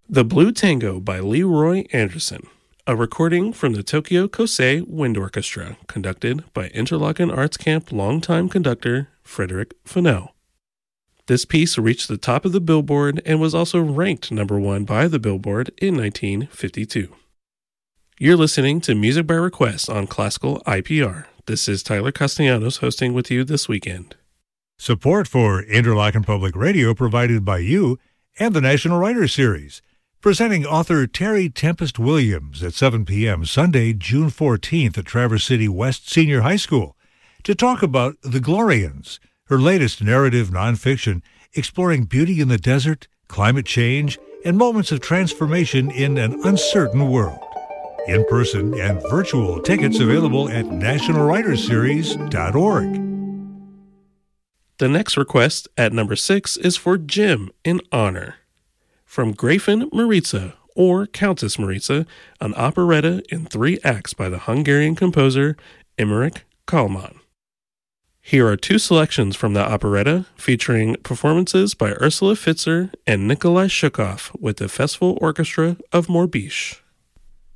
The Blue Tango by Leroy Anderson, a recording from the Tokyo Kosei Wind Orchestra, conducted by Interlochen Arts Camp longtime conductor Frederick Fennell. This piece reached the top of the Billboard and was also ranked number 1 by the Billboard in 1952. You're listening to Music by Request on Classical IPR. This is Tyler Castellanos hosting with you this weekend. Support for Interlochen Public Radio provided by you and the National Writers Series, presenting author Terry Tempest Williams at 7 p.m. Sunday, June 14th at Traverse City West Senior High School to talk about The Glorians, her latest narrative nonfiction exploring beauty in the desert, climate change, and moments of transformation in an uncertain world. In-person and virtual tickets available at nationalwritersseries.org. The next request at number 6 is for Jim in honor. From Gräfin Maritza, or Countess Maritza, an operetta in 3 acts by the Hungarian composer Emmerich Kálmán. Here are 2 selections from the operetta featuring performances by Ursula Pfister and Nikolai Shukov with the Festival Orchestra of Morbisch.